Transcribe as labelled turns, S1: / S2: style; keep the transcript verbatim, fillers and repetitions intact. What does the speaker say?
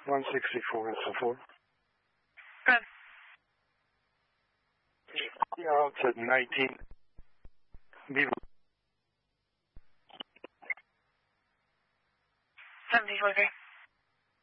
S1: one sixty-four S O four.
S2: Good.
S1: Yeah, it's at nineteen. Beaver.
S2: seventy forty-three.